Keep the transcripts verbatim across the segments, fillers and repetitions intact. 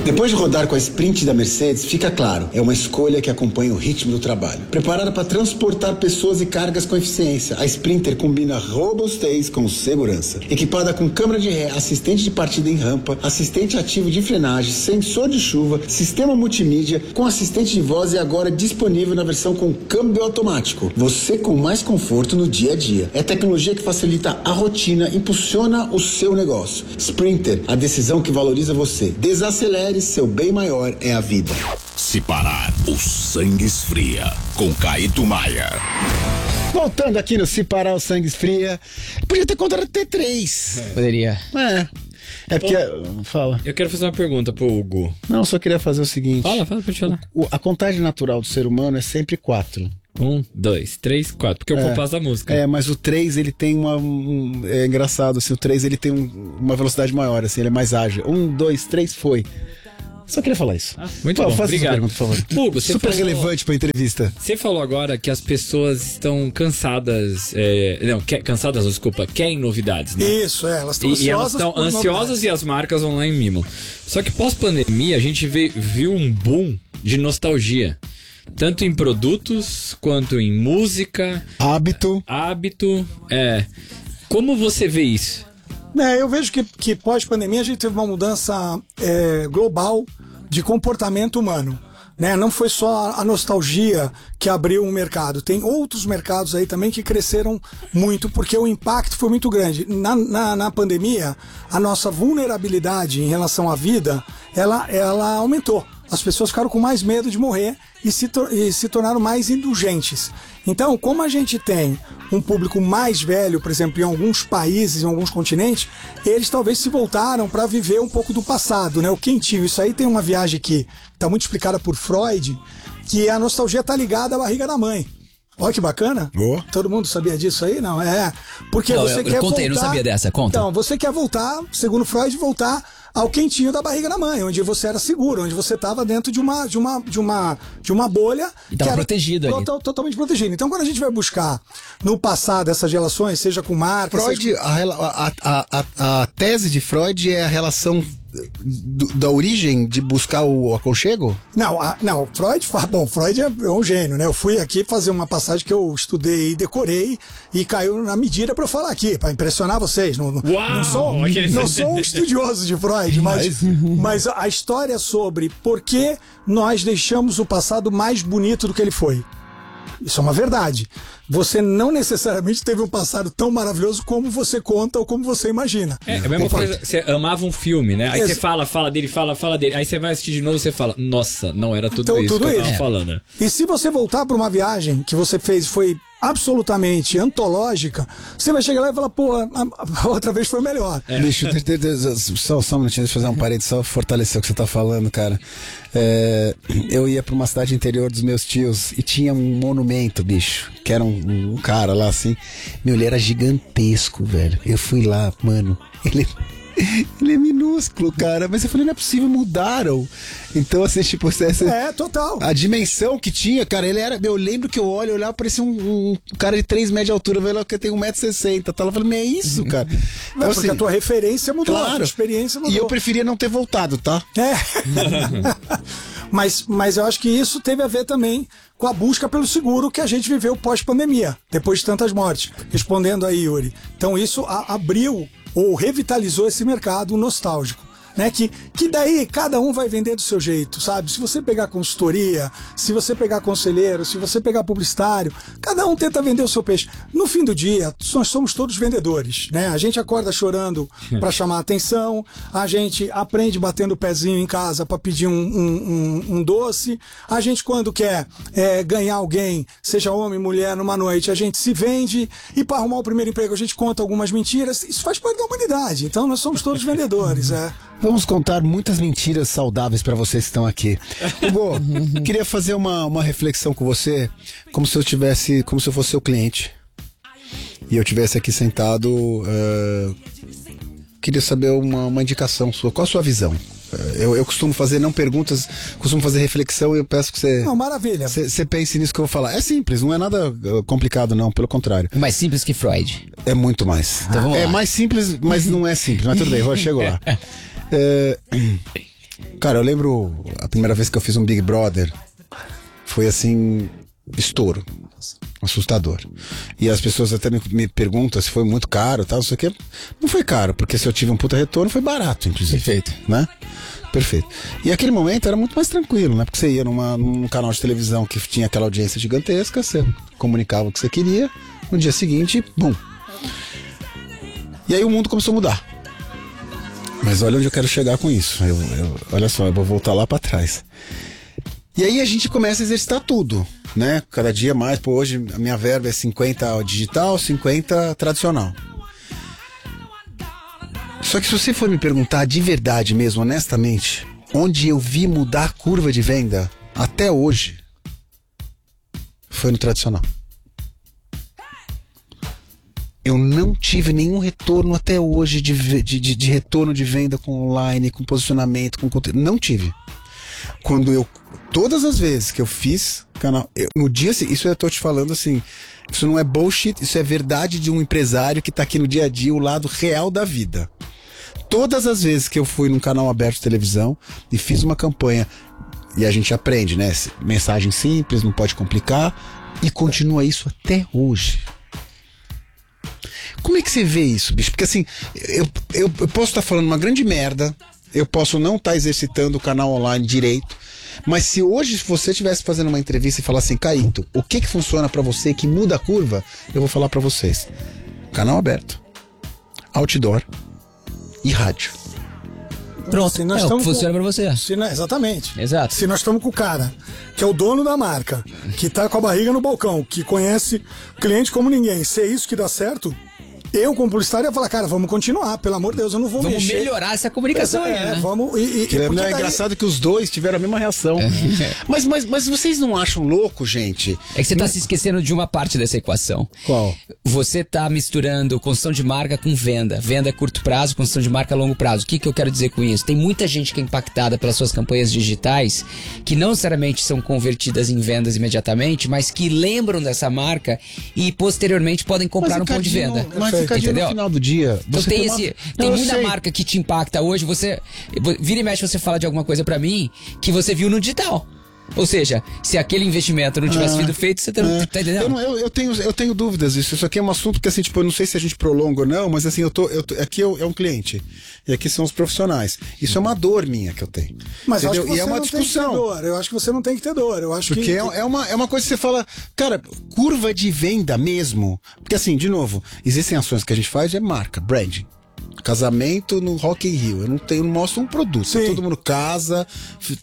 Depois de rodar com a Sprint da Mercedes, fica claro, é uma escolha que acompanha o ritmo do trabalho. Preparada para transportar pessoas e cargas com eficiência, a Sprinter combina robustez com segurança. Equipada com câmera de ré, assistente de partida em rampa, assistente ativo de frenagem, sensor de chuva, sistema multimídia, com assistente de voz e agora disponível na versão com câmbio automático. Você com mais conforto no dia a dia. É tecnologia que facilita a rotina, impulsiona o seu negócio. Sprinter, a decisão que valoriza você. Desacelere, seu bem maior é a vida. Se parar, o sangue esfria. Com Caíto Maia. Voltando aqui no Se Parar o Sangue Esfria, podia ter contado T três. Poderia. É. É porque... Ô, fala. Eu quero fazer uma pergunta pro Hugo. Não, só queria fazer o seguinte. Fala, fala, pode falar. O, a contagem natural do ser humano é sempre quatro. Um, dois, três, quatro. Porque é o compasso da música. É, mas o três, ele tem uma... Um, é engraçado, assim, o três, ele tem um, uma velocidade maior, assim, ele é mais ágil. Um, dois, três, foi. Só queria falar isso. Ah, muito Pô, bom, faça obrigado. Pergunta, por favor. Hugo, você super falou, relevante pra entrevista. Você falou agora que as pessoas estão cansadas, é, não, quer, cansadas, desculpa, querem novidades, né? Isso, é, elas estão E, e elas ansiosas. estão ansiosas e as marcas vão lá em mimo. Só que pós-pandemia a gente vê, viu um boom de nostalgia. Tanto em produtos, quanto em música. Hábito. Hábito, é. Como você vê isso? É, eu vejo que, que pós-pandemia a gente teve uma mudança é, global de comportamento humano. Né? Não foi só a nostalgia que abriu um mercado. Tem outros mercados aí também que cresceram muito porque o impacto foi muito grande. Na, na, na pandemia, a nossa vulnerabilidade em relação à vida, ela, ela aumentou. As pessoas ficaram com mais medo de morrer e se, e se tornaram mais indulgentes. Então, como a gente tem um público mais velho, por exemplo, em alguns países, em alguns continentes, eles talvez se voltaram para viver um pouco do passado, né? O quentinho. Isso aí tem uma viagem que está muito explicada por Freud, que a nostalgia está ligada à barriga da mãe. Olha que bacana. Oh. Todo mundo sabia disso aí? Não, é. Porque não, você eu, quer eu contei, voltar... não sabia dessa, conta. Então, você quer voltar, segundo Freud, voltar ao quentinho da barriga da mãe, onde você era seguro, onde você estava dentro de uma, de uma, de uma, de uma bolha. E estava protegido ali. Total, totalmente protegido. Então, quando a gente vai buscar no passado essas relações, seja com marcas... Freud, seja... a, a, a, a tese de Freud é a relação do, da origem de buscar o aconchego? Não, a, não, Freud fala, bom, Freud é, é um gênio, né? Eu fui aqui fazer uma passagem que eu estudei e decorei e caiu na medida para eu falar aqui, para impressionar vocês. Não, Uau, não, sou, não sou um estudioso de Freud, mas, mas a história sobre por que nós deixamos o passado mais bonito do que ele foi. Isso é uma verdade. Você não necessariamente teve um passado tão maravilhoso como você conta ou como você imagina. É, é a mesma coisa, você amava um filme, né? Aí Ex- você fala, fala dele, fala, fala dele. Aí você vai assistir de novo e você fala, nossa, não era tudo Então, isso tudo que eu isso. tava É. falando. E se você voltar para uma viagem que você fez foi absolutamente antológica, você vai chegar lá e falar, pô, a, a outra vez foi melhor. É. Deixa eu ter, ter, só, só um minutinho, deixa eu fazer um parênteses, só fortalecer o que você tá falando, cara. É, eu ia pra uma cidade interior dos meus tios e tinha um monumento, bicho, que era um, um cara lá assim. Meu, ele era gigantesco, velho. Eu fui lá, mano, ele... Ele é minúsculo, cara. Mas eu falei, não é possível, mudaram. Então, assim, tipo, essa, É, total. a dimensão que tinha, cara, ele era. Eu lembro que eu olho, eu olhava, parecia um, um cara de três metros de altura, velho, que tem um metro e sessenta. Tá lá, eu falei, mas é isso, cara. Não, Então, porque a tua referência mudou, a tua claro. experiência mudou. E eu preferia não ter voltado, tá? É. mas, mas eu acho que isso teve a ver também com a busca pelo seguro que a gente viveu pós-pandemia, depois de tantas mortes. Respondendo aí, Yuri. Então isso a, abriu ou revitalizou esse mercado nostálgico. Né, que, que daí cada um vai vender do seu jeito, sabe? Se você pegar consultoria, se você pegar conselheiro, se você pegar publicitário, cada um tenta vender o seu peixe. No fim do dia, nós somos todos vendedores, né? A gente acorda chorando para chamar atenção, a gente aprende batendo o pezinho em casa para pedir um, um, um, um doce, a gente quando quer é, ganhar alguém, seja homem, mulher, numa noite, a gente se vende e para arrumar o primeiro emprego a gente conta algumas mentiras. Isso faz parte da humanidade, então nós somos todos vendedores, é. Vamos contar muitas mentiras saudáveis para vocês que estão aqui. Hugo, queria fazer uma, uma reflexão com você, como se eu tivesse, como se eu fosse seu cliente. E eu tivesse aqui sentado. Uh, queria saber uma, uma indicação sua. Qual a sua visão? Eu, eu costumo fazer, não perguntas, costumo fazer reflexão e eu peço que você. Não, maravilha. Você, você pense nisso que eu vou falar. É simples, não é nada complicado, não, pelo contrário. Mais simples que Freud. É muito mais. Então vamos é lá. mais simples, mas não é simples. Mas tudo bem, eu chego lá. É, Cara, eu lembro a primeira vez que eu fiz um Big Brother, foi assim, estouro, assustador. E as pessoas até me, me perguntam se foi muito caro, tal, não sei o que. Não foi caro, porque se eu tive um puta retorno, foi barato, inclusive. Perfeito. Né? Perfeito. E aquele momento era muito mais tranquilo, né? Porque você ia numa, num canal de televisão que tinha aquela audiência gigantesca, você comunicava o que você queria, no dia seguinte, bum. E aí o mundo começou a mudar. Mas olha onde eu quero chegar com isso. Eu, eu, olha só, eu vou voltar lá pra trás. E aí a gente começa a exercitar tudo, né? Cada dia mais, pô, hoje a minha verba é cinquenta digital, cinquenta tradicional. Só que se você for me perguntar de verdade mesmo, honestamente, onde eu vi mudar a curva de venda até hoje, foi no tradicional. Eu não tive nenhum retorno até hoje de, de, de, de retorno de venda com online, com posicionamento, com conteúdo. Não tive. Quando eu, todas as vezes que eu fiz canal, eu, no dia, isso eu tô te falando assim, isso não é bullshit, isso é verdade de um empresário que tá aqui no dia a dia, o lado real da vida. Todas as vezes que eu fui num canal aberto de televisão e fiz uma campanha, e a gente aprende, né? Mensagem simples, não pode complicar, e continua isso até hoje. Como é que você vê isso, bicho? Porque assim, eu, eu, eu posso estar falando uma grande merda, eu posso não estar exercitando o canal online direito, mas se hoje você estivesse fazendo uma entrevista e falar assim, Caíto, o que que funciona pra você, que muda a curva, eu vou falar pra vocês. Canal aberto, outdoor e rádio. Pronto, Se nós é o que estamos funciona com- pra você. Se nós- exatamente. Exato. Se nós estamos com o cara que é o dono da marca, que tá com a barriga no balcão, que conhece o cliente como ninguém, se é isso que dá certo, eu, como publicitário, ia falar, cara, vamos continuar, pelo amor de Deus, eu não vou Vamos mexer. melhorar essa comunicação aí, É, né? vamos. E, e, Que e é, porque não, é daí- engraçado que os dois tiveram a mesma reação. mas, mas, mas vocês não acham louco, gente? É que você tá se esquecendo de uma parte dessa equação. Qual? Você tá misturando construção de marca com venda. Venda a curto prazo, construção de marca a longo prazo. O que, que eu quero dizer com isso? Tem muita gente que é impactada pelas suas campanhas digitais, que não necessariamente são convertidas em vendas imediatamente, mas que lembram dessa marca e posteriormente podem comprar no ponto de Ricardinho, venda. Mas, Perfeito. Ricardinho, Entendeu? no final do dia... Então você tem, uma- esse, Não, tem eu muita sei. marca que te impacta hoje, você vira e mexe, você fala de alguma coisa pra mim que você viu no digital. Ou seja, se aquele investimento não tivesse Ah, sido feito, você tá, é. tá entendendo? Eu, não- eu- eu tenho, eu tenho dúvidas disso. Isso aqui é um assunto que, assim, tipo, eu não sei se a gente prolonga ou não, mas assim, eu tô. Eu tô aqui eu, é um cliente. E aqui são os profissionais. Isso é uma dor minha que eu tenho. Mas eu acho entendeu? que E você é uma não tem que discussão. ter dor. Eu acho que você não tem que ter dor. Eu acho Porque que. é, é, uma, é uma coisa que você fala, cara, curva de venda mesmo. Porque assim, de novo, existem ações que a gente faz, é marca, branding. Casamento no Rock in Rio. Eu não tenho, não mostro um produto. Sim. Todo mundo casa. f-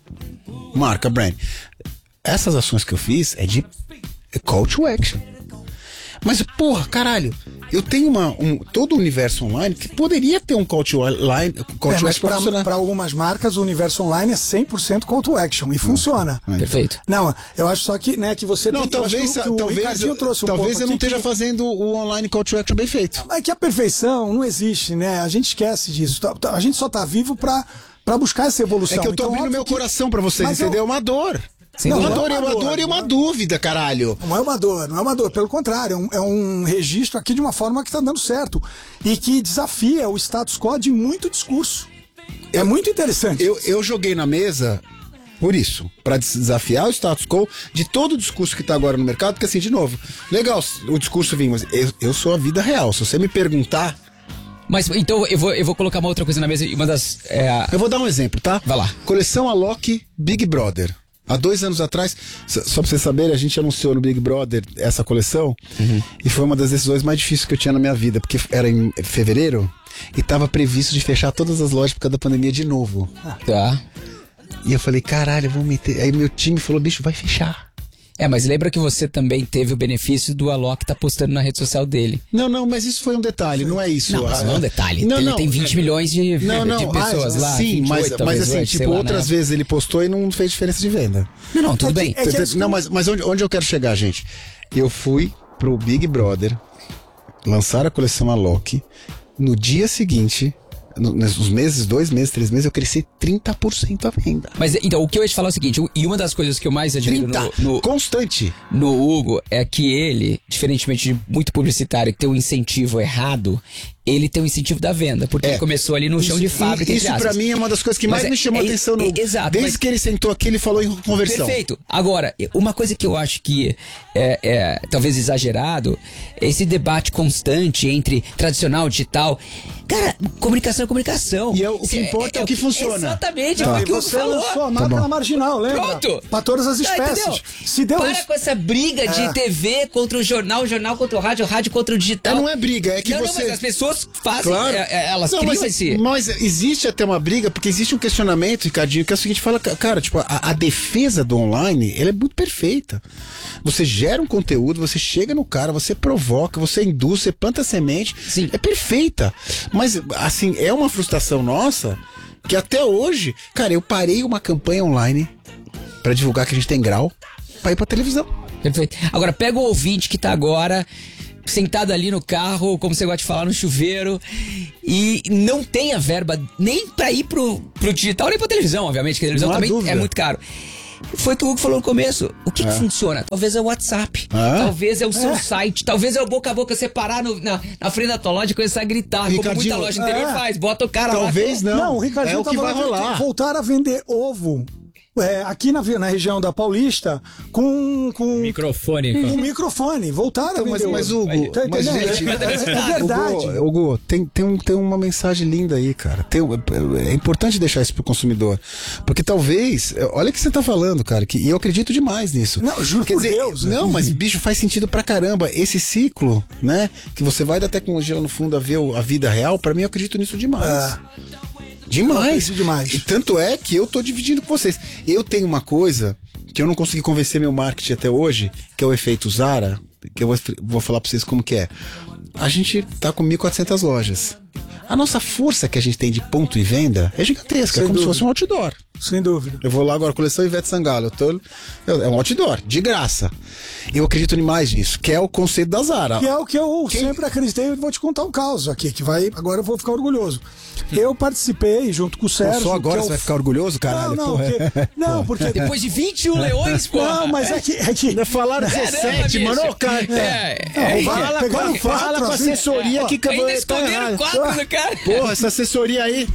Marca, brand. Essas ações que eu fiz é de call to action. Mas, porra, caralho, eu tenho uma, um, todo o universo online que poderia ter um call to, line, call É, to mas action pra funcionar. para algumas marcas, o universo online é cem por cento call to action e funciona. Perfeito. Não, eu acho só que, né, que você Não, tem, eu acho talvez, que o, que o talvez, Ricardinho trouxe um talvez ponto eu não aqui esteja que- fazendo o online call to action bem feito. É que a perfeição não existe, né? A gente esquece disso. Tá- tá- A gente só tá vivo pra, pra buscar essa evolução. É que eu tô Então, abrindo óbvio meu que- coração pra vocês, Mas eu- entendeu? É uma dor. Sem uma dúvida. dor, é Não é uma uma dor dor, e uma não é- dúvida, caralho. Não é uma dor, não é uma dor. Pelo contrário, é um, é um registro aqui de uma forma que tá dando certo. E que desafia o status quo de muito discurso. É muito interessante. Eu, eu joguei na mesa por isso, pra desafiar o status quo de todo o discurso que tá agora no mercado, porque assim, de novo, legal o discurso vir, mas eu, eu sou a vida real. Se você me perguntar, Mas então eu vou, eu vou colocar uma outra coisa na mesa e uma das. É, eu vou dar um exemplo, tá? Vai lá. Coleção Alok Big Brother. Há dois anos atrás, s- só pra vocês saberem, a gente anunciou no Big Brother essa coleção e foi uma das decisões mais difíceis que eu tinha na minha vida, porque era em fevereiro e tava previsto de fechar todas as lojas por causa da pandemia de novo. tá. E eu falei, caralho, vamos meter. Aí meu time falou, bicho, vai fechar. É, mas lembra que você também teve o benefício do Alok tá postando na rede social dele. Não, não, mas isso foi um detalhe, não é isso. Não, mas Ah, não é um detalhe. Não, Ele não. tem vinte milhões de, Não, não, de pessoas mas, lá. Sim, vinte e mas, oito, mas talvez, assim, hoje, tipo, sei lá, outras né? vezes ele postou e não fez diferença de venda. Não, não, tudo É que- bem. é que eles- Não, mas, mas onde, onde eu quero chegar, gente? Eu fui pro Big Brother lançar a coleção Alok. No dia seguinte, no- nos meses, dois meses, três meses, eu cresci trinta por cento a venda. Mas então, o que eu ia te falar é o seguinte, e uma das coisas que eu mais admiro trinta! no, no, Constante. no Hugo é que ele, diferentemente de muito publicitário que tem um incentivo errado, ele tem o incentivo da venda, porque É. ele começou ali no chão de fábrica. Isso entre pra aspas. mim é uma das coisas que mais Mas me chamou a é- atenção. No, é- exato, desde mas- que ele sentou aqui, ele falou em conversão. Perfeito. Agora, uma coisa que eu acho que é, é talvez exagerado, é esse debate constante entre tradicional e digital. Cara, comunicação é comunicação. E é o que importa é o que funciona. Exatamente, Não, é e o que você você falou. lançou a marca na marginal, lembra? Pronto. Pra todas as Ah, espécies. entendeu? Se deu Para isso. com essa briga de É. T V contra o jornal, o jornal contra o rádio, o rádio contra o digital. É, não é briga, é que não, você... Não, mas as pessoas fazem, Claro. é, é, elas Não, criam mas, esse... mas existe até uma briga, porque existe um questionamento, Ricardinho, que é o seguinte, fala, cara, tipo, a, a defesa do online, ela é muito perfeita. Você gera um conteúdo, você chega no cara, você provoca, você induz, você planta semente. Sim. É perfeita. Mas, assim, é uma frustração nossa, que até hoje, cara, eu parei uma campanha online pra divulgar que a gente tem grau, pra ir pra televisão. Perfeito. Agora, pega o ouvinte que tá agora sentado ali no carro, como você gosta de falar, no chuveiro, e não tem a verba nem pra ir pro, pro digital, nem pra televisão, obviamente, que a televisão Não há também dúvida. é muito caro. Foi o que o Hugo falou no começo. O que, que funciona? Talvez é o WhatsApp. Ah. Talvez é o seu É. site. Talvez é o boca a boca você parar no- na, na frente da tua loja e começar a gritar. Como Ricardinho, muita loja interior é. faz. Bota o cara Talvez lá. não. Não, o Ricardinho é o que tava vai lá, rolar. voltaram a vender ovo é, aqui na, na região da Paulista com, com, Microfone. com microfone. Voltaram Então, a mas, vender mas ovo. Hugo, Tá mas, entendendo? gente, é, é verdade. Hugo, Hugo, tem, tem, um, tem uma mensagem linda aí, cara. Tem, é importante deixar isso pro consumidor. Porque talvez, olha o que você tá falando, cara, que, e eu acredito demais nisso. Não, juro Quer por dizer, Deus. Não, mas bicho, faz sentido pra caramba. Esse ciclo, né, que você vai da tecnologia lá no fundo a ver o- a vida real, pra mim eu acredito nisso demais. É. Demais. acredito demais. E tanto é que eu tô dividindo com vocês. Eu tenho uma coisa que eu não consegui convencer meu marketing até hoje, que é o efeito Zara, que eu vou, vou falar pra vocês como que é. A gente tá com mil e quatrocentas lojas. A nossa força que a gente tem de ponto e venda é gigantesca, Sem é como se dúvida. fosse um outdoor. Sem dúvida. Eu vou lá agora, coleção Ivete Sangalo. Eu tô, eu- é um outdoor, de graça. Eu acredito demais nisso, que é o conceito da Zara. Que é o que eu Quem- sempre acreditei. Eu vou te contar um caso aqui, que vai. Agora eu vou ficar orgulhoso. Eu participei junto com o Sérgio. Só agora que é você o- vai ficar orgulhoso, caralho? Não, não, porra. porque, não, porque. Depois de vinte e um leões, pô. Não, mas é que. É que Ainda falaram dezessete, bicho. mano. Ô, cara, É, Não, é, fala, Fala, pegaram com, fala quatro, com a assim. assessoria que acabou ainda de tá esconderam errado. quatro do cara. Porra, essa assessoria aí.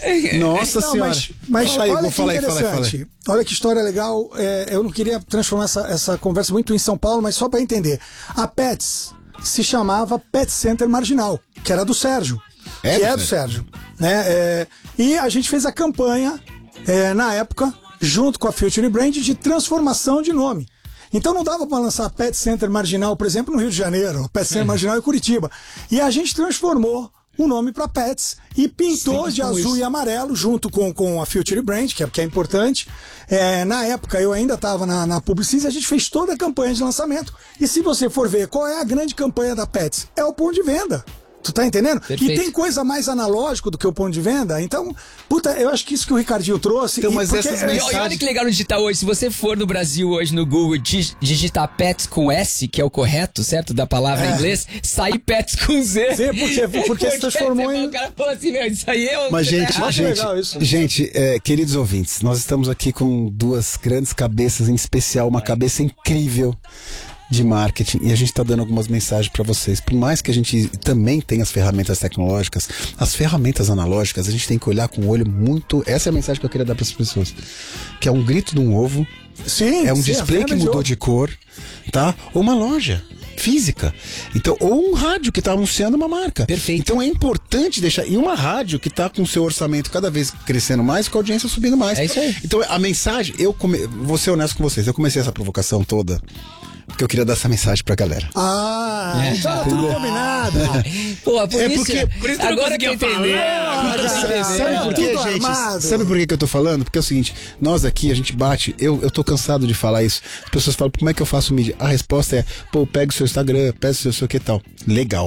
Nossa Não, senhora. mas, mas Fala aí, olha Hugo, que fala aí, fala aí, interessante. fala aí. Olha que história legal. É, eu não queria transformar essa, essa conversa muito em São Paulo, mas só para entender. A Pets se chamava Pet Center Marginal, que era do Sérgio. É que do é do Sérgio. Né? É, e a gente fez a campanha, é, na época, junto com a Future Brand, de transformação de nome. Então não dava para lançar Pet Center Marginal, por exemplo, no Rio de Janeiro, Pet Center Marginal em Curitiba. E a gente transformou o nome para Pets e pintou Sim, de como azul isso. e amarelo junto com, com a Future Brand, que é, que é importante. É, na época eu ainda estava na, na Publicis e a gente fez toda a campanha de lançamento. E se você for ver qual é a grande campanha da Pets, é o ponto de venda. Tu tá entendendo? Perfeito. E tem coisa mais analógico do que o ponto de venda. Então, puta, eu acho que isso que o Ricardinho trouxe. Então, e mas porque essas é- E mensagens- olha que legal no digital hoje. Se você for no Brasil hoje no Google dig- digitar pets com S, que é o correto, certo? Da palavra em inglês, sai pets com Z. Z, porque- porque se transformou em- O cara falou assim, meu, isso aí é o. Mas, gente, Acho gente, legal isso. gente é, queridos ouvintes, nós estamos aqui com duas grandes cabeças, em especial uma cabeça incrível de marketing, e a gente está dando algumas mensagens para vocês. Por mais que a gente também tenha as ferramentas tecnológicas, as ferramentas analógicas, a gente tem que olhar com o olho muito. Essa é a mensagem que eu queria dar para as pessoas, que é um grito de um ovo, Sim, é um sim, a display venda que mudou ovo. de cor, tá? Ou uma loja física. Então, ou um rádio que está anunciando uma marca. Perfeito. Então é importante deixar. E uma rádio que está com o seu orçamento cada vez crescendo mais, com a audiência subindo mais. É isso aí. Então a mensagem, eu come... vou ser honesto com vocês, eu comecei essa provocação toda porque eu queria dar essa mensagem pra galera. Ah, então era tudo combinado. Pô, por É isso, porque- por isso que eu não agora que eu conseguia entendi. falar. Agora eu tô Sabe entendendo. Sabe por quê, tudo gente? armado. Sabe por que que eu tô falando? Porque é o seguinte, nós aqui, a gente bate, eu, eu tô cansado de falar isso. As pessoas falam, como é que eu faço mídia? A resposta é, pô, pega o seu Instagram, pega o seu, seu que tal. Legal.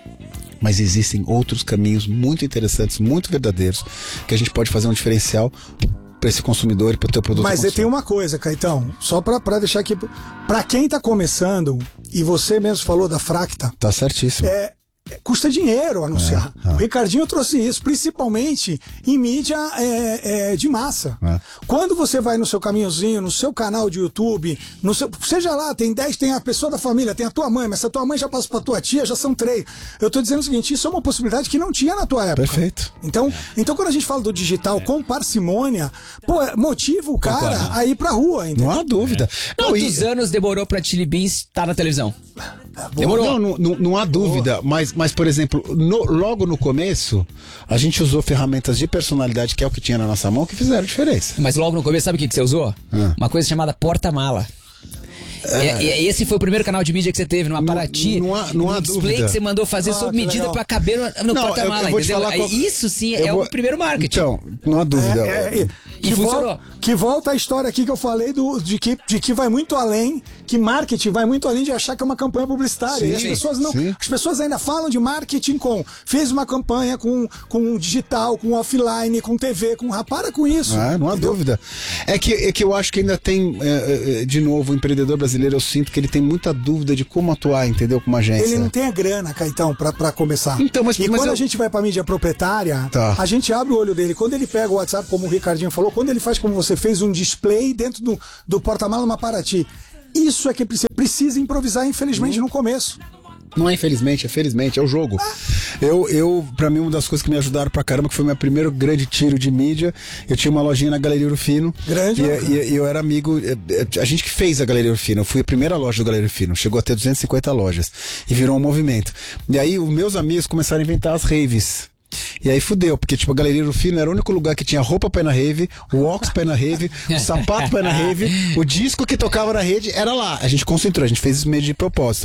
Mas existem outros caminhos muito interessantes, muito verdadeiros, que a gente pode fazer um diferencial para esse consumidor e para o teu produto. Mas consumidor. tem uma coisa, Caetão, só pra, pra deixar aqui. Pra quem tá começando, e você mesmo falou da Fracta, Tá certíssimo. é, custa dinheiro anunciar. É, é. O Ricardinho trouxe isso, principalmente em mídia é, é, de massa. É. Quando você vai no seu caminhozinho, no seu canal de YouTube, no seu, seja lá, tem dez, tem a pessoa da família, tem a tua mãe, mas se a tua mãe já passa pra tua tia, já são três. Eu tô dizendo o seguinte, isso é uma possibilidade que não tinha na tua época. Perfeito. Então, então quando a gente fala do digital com parcimônia, pô, motiva o cara Concordo. a ir pra rua, entendeu? Não há dúvida. É. Não, Quantos e... anos demorou pra Chili Beans estar na televisão? Demorou. Não, não, não há dúvida, mas, mas por exemplo, no, logo no começo, a gente usou ferramentas de personalidade, que é o que tinha na nossa mão, que fizeram diferença. Mas logo no começo, sabe o que, que você usou? Ah. Uma coisa chamada porta-mala. É, é, esse foi o primeiro canal de mídia que você teve, numa Paraty. Não, não há, não há um display dúvida. que você mandou fazer ah, sob medida para caber no, no porta-mala, entendeu? Qual... Isso sim é vou... o primeiro marketing. Então, não há dúvida. É, é, é, e que funcionou. Volta, que volta a história aqui que eu falei do, de, que, de que vai muito além, que marketing vai muito além de achar que é uma campanha publicitária. Sim, e as pessoas não. Sim. As pessoas ainda falam de marketing com fez uma campanha com, com digital, com offline, com T V, com. Ah, para com isso. Ah, não há entendeu? dúvida. É que, é que eu acho que ainda tem, é, de novo, o empreendedor brasileiro, eu sinto que ele tem muita dúvida de como atuar, entendeu? Com uma agência. Ele não tem a grana, Caetão, pra, pra começar. Então, mas, e mas quando eu... a gente vai pra mídia proprietária, tá. a gente abre o olho dele. Quando ele pega o WhatsApp, como o Ricardinho falou, quando ele faz como você fez, um display dentro do, do porta-mala uma Paraty. Isso é que precisa, precisa improvisar, infelizmente, hum. no começo. Não é infelizmente, é felizmente, é o jogo. Ah. Eu, eu, pra mim, uma das coisas que me ajudaram pra caramba, que foi meu primeiro grande tiro de mídia, eu tinha uma lojinha na Galeria Urufino. Grande. E, e eu era amigo, a gente que fez a Galeria Urufino, eu fui a primeira loja do Galeria Urufino, chegou a ter duzentas e cinquenta lojas, e virou um movimento. E aí, os meus amigos começaram a inventar as raves. E aí fudeu, porque tipo, a Galeria Urufino era o único lugar que tinha roupa pra ir na rave, o óculos pra ir na rave, o sapato pra ir na rave, o disco que tocava na rede era lá. A gente concentrou, a gente fez isso meio de propósito.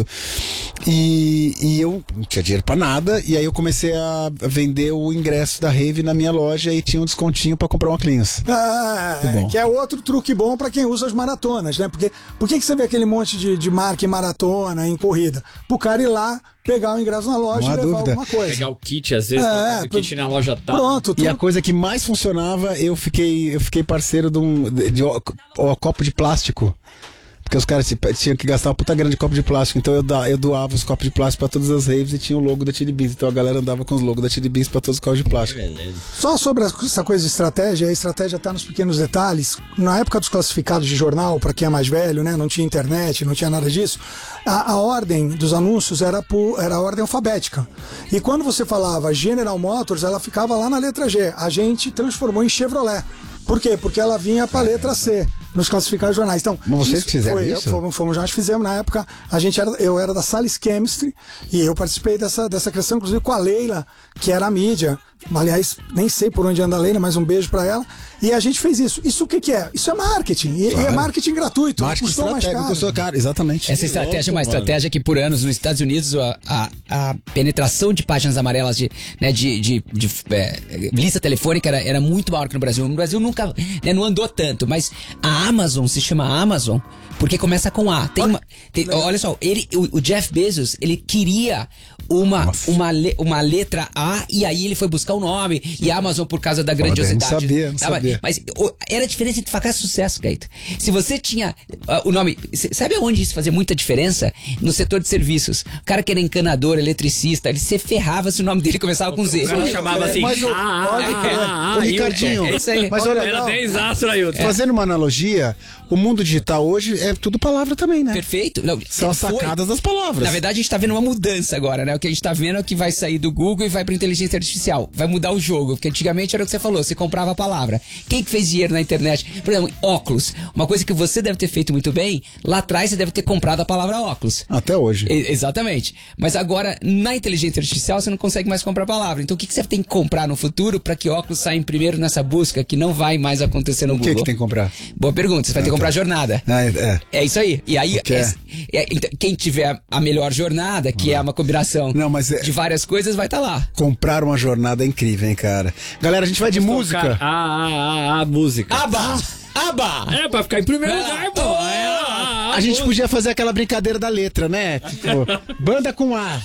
E, e eu não tinha dinheiro pra nada, e aí eu comecei a vender o ingresso da rave na minha loja e tinha um descontinho pra comprar uma Cleans. Ah, que, que é outro truque bom pra quem usa as maratonas, né? Porque por que, que você vê aquele monte de, de marca em maratona, em corrida? Pro cara ir lá, pegar o ingresso na loja e levar dúvida. alguma coisa. Pegar o kit, às vezes, é, o kit na loja tal. Pronto. Tu... E a coisa que mais funcionava, eu fiquei, eu fiquei parceiro de um de, de, de, de copo de plástico. Porque os caras tinham que gastar uma puta grana de copo de plástico. Então eu, da, eu doava os copos de plástico pra todas as raves e tinha o logo da Chili Beans. Então a galera andava com os logos da Chili Beans pra todos os copos de plástico. Só sobre essa coisa de estratégia, a estratégia tá nos pequenos detalhes. Na época dos classificados de jornal, pra quem é mais velho, né? Não tinha internet, não tinha nada disso. A, a ordem dos anúncios era, por, era a ordem alfabética. E quando você falava General Motors, ela ficava lá na letra G. A gente transformou em Chevrolet. Por quê? Porque ela vinha pra letra C. Nos classificados jornais. Então, mas vocês que fizeram foi, isso? Fomos, fomos, nós fizemos na época. A gente era, eu era da Salles Chemistry e eu participei dessa, dessa questão, inclusive com a Leila, que era a mídia. Aliás, nem sei por onde anda a Leila, mas um beijo pra ela. E a gente fez isso. Isso o que, que é? Isso é marketing. E, claro. e é marketing gratuito. Marketing custou mais caro. Custou caro, exatamente. Essa estratégia é uma estratégia que por anos nos Estados Unidos a, a, a penetração de páginas amarelas de, né, de, de, de, de é, lista telefônica era, era muito maior que no Brasil. No Brasil nunca, né, não andou tanto, mas a Amazon se chama Amazon porque começa com A. Tem uma, tem, olha só, ele, o, o Jeff Bezos, ele queria uma, uma, le, uma letra A e aí ele foi buscar o nome e a Amazon por causa da grandiosidade. Não sabia, não sabia. Mas o, era a diferença entre fracasso e sucesso, Gaito. Se você tinha uh, o nome... Sabe aonde isso fazia muita diferença? No setor de serviços. O cara que era encanador, eletricista, ele se ferrava se o nome dele começava com Z. O cara chamava assim... Mas o, ah, ah, ah, ah, o Ricardinho... É isso aí. Mas olha, era dez astros aí. Fazendo uma analogia, o mundo digital hoje é tudo palavra também, né? Perfeito. Não, são as sacadas foi. das palavras. Na verdade, a gente tá vendo uma mudança agora, né? O que a gente tá vendo é que vai sair do Google e vai pra inteligência artificial. Vai mudar o jogo, porque antigamente era o que você falou, você comprava a palavra. Quem que fez dinheiro na internet? Por exemplo, óculos. Uma coisa que você deve ter feito muito bem, lá atrás você deve ter comprado a palavra óculos. Até hoje. E, exatamente. Mas agora, na inteligência artificial, você não consegue mais comprar a palavra. Então o que, que você tem que comprar no futuro para que óculos saia primeiro nessa busca que não vai mais acontecer no o Google? O que, que tem que comprar? Boa pergunta. Você vai ah, ter que comprar tá. jornada. Ah, é, é. é isso aí. E aí, é, é, então, quem tiver a melhor jornada, que ah. é uma combinação não, mas é... de várias coisas, vai estar tá lá. Comprar uma jornada é incrível, hein, cara? Galera, a gente vai de Vamos música. Ah, ah, ah, ah, música. Aba! Aba! É, pra ficar em primeiro ah, lugar, pô. É, a, a, a gente podia fazer aquela brincadeira da letra, né? Tipo, banda com A.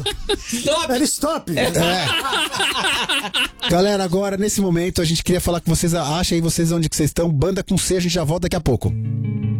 Stop! Era stop! É. Galera, agora, nesse momento, a gente queria falar com vocês. Acha aí vocês onde que vocês estão. Banda com C, a gente já volta daqui a pouco.